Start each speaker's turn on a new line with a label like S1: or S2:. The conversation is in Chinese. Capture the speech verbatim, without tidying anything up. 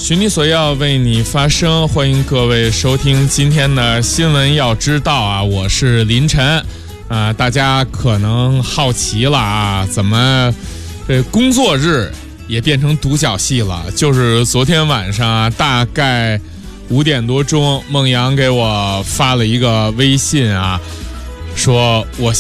S1: 寻你所要，为你发声，欢迎各位收听今天的新闻要知道啊，我是林晨啊、呃。大家可能好奇了啊，怎么这工作日也变成独角戏了？就是昨天晚上啊，大概五点多钟，孟阳给我发了一个微信啊，说我